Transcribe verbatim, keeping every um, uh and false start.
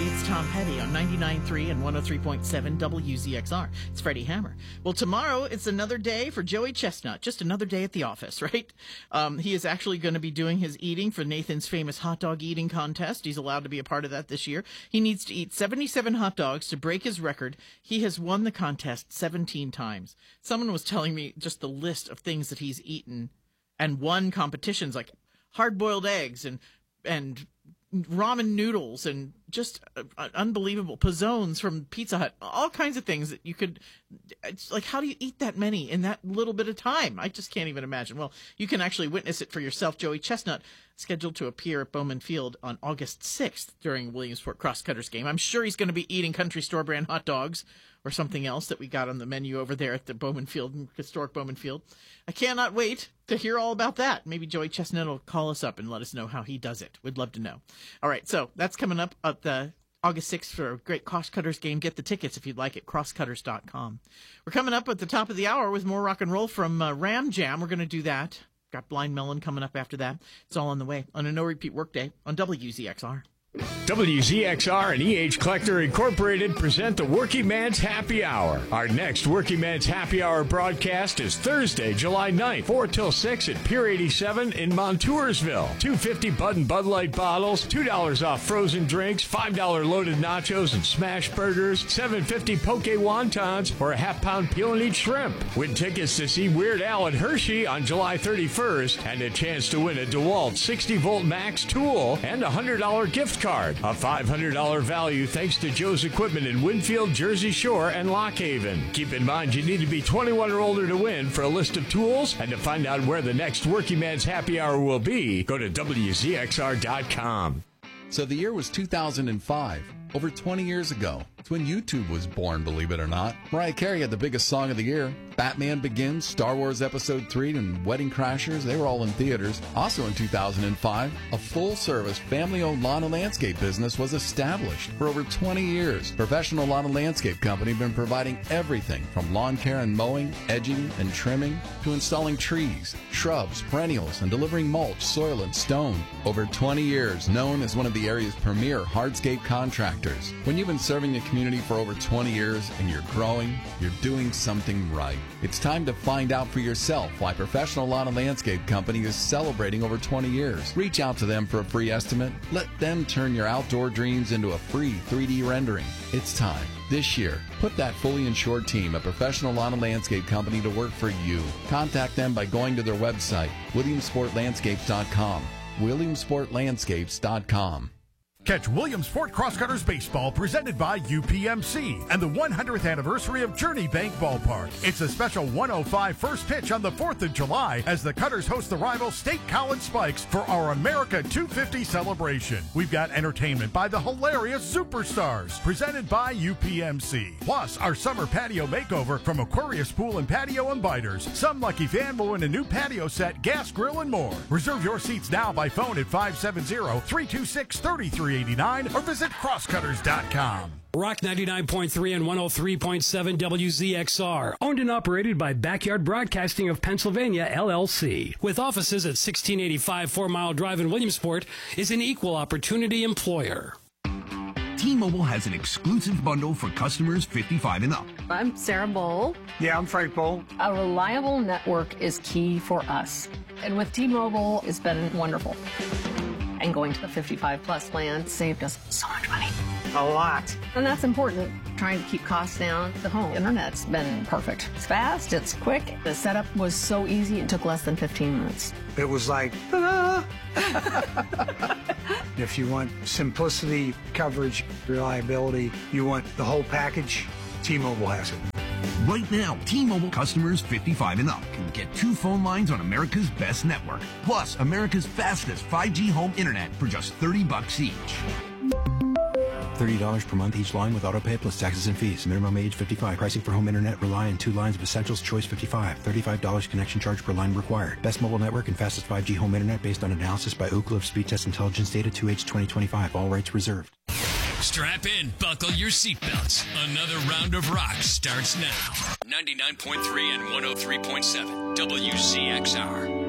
It's Tom Petty on ninety-nine point three and one oh three point seven W Z X R. It's Freddie Hammer. Well, tomorrow it's another day for Joey Chestnut. Just another day at the office, right? Um, he is actually going to be doing his eating for Nathan's famous hot dog eating contest. He's allowed to be a part of that this year. He needs to eat seventy-seven hot dogs to break his record. He has won the contest seventeen times. Someone was telling me just the list of things that he's eaten and won competitions, like hard-boiled eggs and and ramen noodles and just uh, unbelievable pizzones from Pizza Hut, all kinds of things that you could, it's like, how do you eat that many in that little bit of time? I just can't even imagine. Well, you can actually witness it for yourself. Joey Chestnut scheduled to appear at Bowman Field on August sixth during Williamsport Crosscutters game. I'm sure he's going to be eating country store brand hot dogs or something else that we got on the menu over there at the Bowman Field, historic Bowman Field. I cannot wait to hear all about that. Maybe Joey Chestnut will call us up and let us know how he does it. We'd love to know. All right, so that's coming up at the August sixth for a great Crosscutters game. Get the tickets if you'd like at crosscutters dot com. We're coming up at the top of the hour with more rock and roll from uh, Ram Jam. We're going to do that. Got Blind Melon coming up after that. It's all on the way on a no-repeat workday on W Z X R. W Z X R and E H Collector Incorporated present the Working Man's Happy Hour. Our next Working Man's Happy Hour broadcast is Thursday, July ninth, four till six at Pier eighty-seven in Montoursville. two fifty Bud and Bud Light bottles, two dollars off frozen drinks, five dollars loaded nachos and smash burgers, seven fifty poke wontons, or a half-pound peel-and-eat shrimp. Win tickets to see Weird Al at Hershey on July thirty-first and a chance to win a DeWalt sixty volt max tool and a one hundred dollars gift card. A five hundred dollars value thanks to Joe's Equipment in Winfield, Jersey Shore, and Lock Haven. Keep in mind you need to be twenty-one or older to win. For a list of tools and to find out where the next Working Man's Happy Hour will be, go to W Z X R dot com. So the year was two thousand five. Over twenty years ago. It's when YouTube was born, believe it or not. Mariah Carey had the biggest song of the year. Batman Begins, Star Wars Episode three, and Wedding Crashers, they were all in theaters. Also in two thousand five, a full-service, family-owned lawn and landscape business was established. For over twenty years, Professional Lawn and Landscape Company have been providing everything from lawn care and mowing, edging, and trimming, to installing trees, shrubs, perennials, and delivering mulch, soil, and stone. Over twenty years, known as one of the area's premier hardscape contractors. When you've been serving the community for over twenty years and you're growing, you're doing something right. It's time to find out for yourself why Professional Lawn and Landscape Company is celebrating over twenty years. Reach out to them for a free estimate. Let them turn your outdoor dreams into a free three D rendering. It's time. This year, put that fully insured team at Professional Lawn and Landscape Company to work for you. Contact them by going to their website, williamsport landscapes dot com. williamsport landscapes dot com. Catch Williamsport Crosscutters Baseball presented by U P M C and the one hundredth anniversary of Journey Bank Ballpark. It's a special one oh five first pitch on the fourth of July as the Cutters host the rival State College Spikes for our America two fifty celebration. We've got entertainment by the hilarious Superstars presented by U P M C. Plus, our summer patio makeover from Aquarius Pool and Patio and Biters. Some lucky fan will win a new patio set, gas grill, and more. Reserve your seats now by phone at five seven zero, three two six, three three eighty-nine or visit crosscutters dot com. Rock ninety-nine point three and one oh three point seven W Z X R. Owned and operated by Backyard Broadcasting of Pennsylvania, L L C. With offices at sixteen eighty-five Four Mile Drive in Williamsport, is an equal opportunity employer. T-Mobile has an exclusive bundle for customers fifty-five and up. I'm Sarah Bowl. Yeah, I'm Frank Bowl. A reliable network is key for us. And with T-Mobile, it's been wonderful. And going to the fifty-five plus plan saved us so much money. A lot. And that's important. Trying to keep costs down. The home internet's been perfect. It's fast, it's quick. The setup was so easy, it took less than fifteen minutes. It was like, ta-da! If you want simplicity, coverage, reliability, you want the whole package, T-Mobile has it. Right now, T-Mobile customers fifty-five and up can get two phone lines on America's best network, plus America's fastest five G home internet for just thirty bucks each. thirty dollars per month each line with autopay plus taxes and fees. Minimum age fifty-five. Pricing for home internet rely on two lines of Essentials Choice fifty-five. thirty-five dollars connection charge per line required. Best mobile network and fastest five G home internet based on analysis by Ookla of Speed Test Intelligence data two H twenty twenty-five. All rights reserved. Strap in, buckle your seatbelts. Another round of rock starts now. ninety-nine point three and one oh three point seven W Z X R.